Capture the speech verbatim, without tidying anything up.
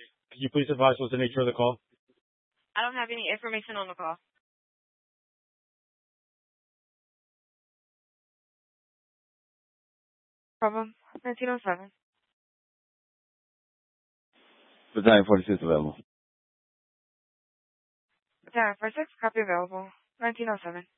Could you please advise what's the nature of the call? I don't have any information on the call. Problem nineteen oh seven. Battalion forty-six available. Battalion forty-six, copy available. nineteen oh seven.